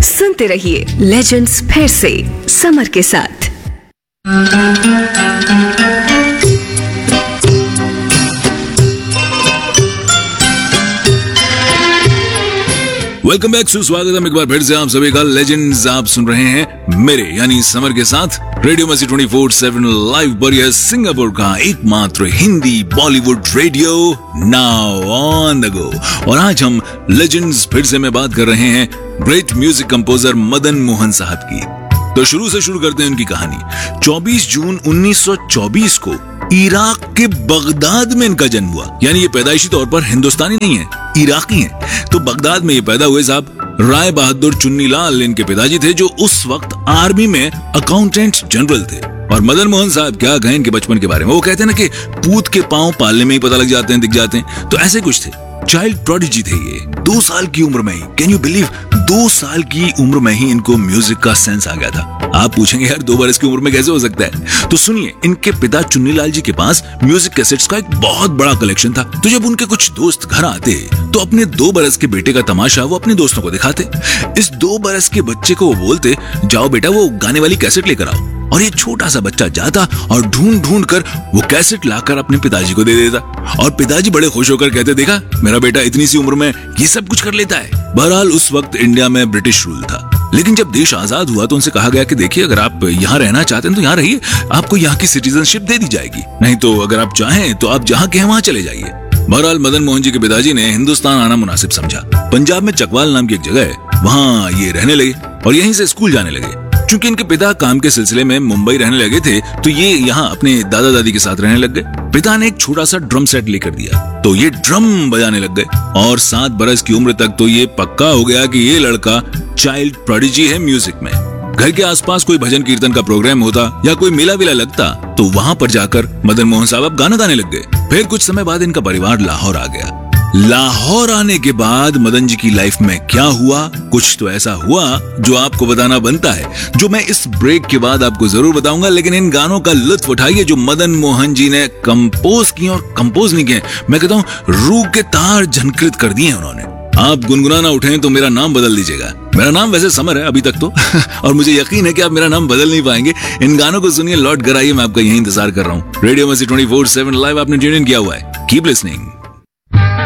सुनते रहिए लेजेंड्स फिर से समर के साथ। वेलकम बैक, सुस्वागत है एक बार फिर से आप सभी का। लेजेंड्स आप सुन रहे हैं मेरे यानी समर के साथ रेडियो मस्ती 24/7 लाइव पर। यह सिंगापुर का एकमात्र Hindi Bollywood radio now on the go. और आज हम लेजेंड्स फिर से में बात कर रहे हैं great music composer Madan Mohan साहब की। तो शुरू से शुरू करते हैं उनकी कहानी। 24 जून 1924 को इराक के बगदाद में इनका जन्म हुआ। यानी ये पैदाइशी तौर पर हिंदुस्तानी नहीं है, इराकी हैं। तो बगदाद में ये पैदा हुए साहब। राय बहादुर चुन्नीलाल इनके पिताजी थे, जो उस वक्त आर्मी में अकाउंटेंट जनरल थे। और मदन मोहन साहब क्या कहें इनके बचपन के बारे में। वो कहते हैं ना कि पूत के पांव पालने में ही पता लग जाते हैं, दिख जाते हैं। तो ऐसे कुछ थे, चाइल्ड प्रोडिजी थे ये। 2 साल की उम्र में ही, कैन यू बिलीव, 2 साल की उम्र में ही इनको म्यूजिक का सेंस आ गया था। आप पूछेंगे यार 2 बरस की उम्र में कैसे हो सकता है। तो सुनिए, इनके पिता चुन्नीलाल जी के पास म्यूजिक कैसेट्स का एक बहुत बड़ा कलेक्शन था। तो जब उनके कुछ दोस्त घर आते तो अपने 2 बरस के बेटे का तमाशा वो अपने दोस्तों को दिखाते। इस 2 बरस के बच्चे को वो बोलते, जाओ बेटा वो गाने वाली कैसेट लेकर आओ। और ये छोटा सा बच्चा जाता और ढूंढ ढूंढ कर वो कैसेट लाकर अपने पिताजी को दे देता। और पिताजी बड़े खुश होकर कहते, देखा मेरा बेटा इतनी सी उम्र में ये सब कुछ कर लेता है। बहरहाल उस वक्त इंडिया में ब्रिटिश रूल था, लेकिन जब देश आजाद हुआ तो उनसे कहा गया कि देखिए अगर आप यहाँ रहना चाहते हैं तो यहाँ रहिए, आपको यहाँ की सिटीजनशिप दे दी जाएगी, नहीं तो अगर आप चाहें तो आप जहाँ के हैं वहाँ चले जाइए। बहरहाल मदन मोहन जी के पिताजी ने हिंदुस्तान आना मुनासिब समझा। पंजाब में चकवाल नाम की एक जगह है, वहाँ ये रहने लगे और यहीं से स्कूल जाने लगे। क्योंकि इनके पिता काम के सिलसिले में मुंबई रहने लगे थे, तो ये यहाँ अपने दादा दादी के साथ रहने लग गए। पिता ने एक छोटा सा ड्रम सेट लेकर दिया, तो ये ड्रम बजाने लग गए। और 7 बरस की उम्र तक तो ये पक्का हो गया कि ये लड़का चाइल्ड प्रोडिजी है म्यूजिक में। घर के आसपास कोई भजन कीर्तन का प्रोग्राम होता या कोई मेला वेला लगता तो वहाँ पर जाकर मदन मोहन साहब अब गाना गाने लग गए। फिर कुछ समय बाद इनका परिवार लाहौर आ गया। लाहौर आने के बाद मदन जी की लाइफ में क्या हुआ, कुछ तो ऐसा हुआ जो आपको बताना बनता है, जो मैं इस ब्रेक के बाद आपको जरूर बताऊंगा। लेकिन इन गानों का लुत्फ उठाइए जो मदन मोहन जी ने कंपोज किए, और कंपोज नहीं किए, मैं कहता हूँ रूह के तार झनकृत कर दिए उन्होंने। आप गुनगुनाना उठें तो मेरा नाम बदल दीजिएगा। मेरा नाम वैसे समर है अभी तक तो और मुझे यकीन है कि आप मेरा नाम बदल नहीं पाएंगे। इन गानों को सुनिए, लौट कर आइए, मैं आपका यही इंतजार कर रहा हूँ। रेडियो मस्ती 24/7 लाइव आपने ट्यून इन किया हुआ है। Keep listening.